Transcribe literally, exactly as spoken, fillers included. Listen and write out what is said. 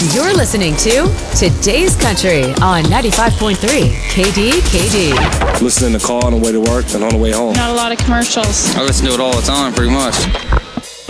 You're listening to Today's Country on ninety-five point three K D K D. Listening to the car on the way to work and on the way home. Not a lot of commercials. I listen to it all the time, pretty much.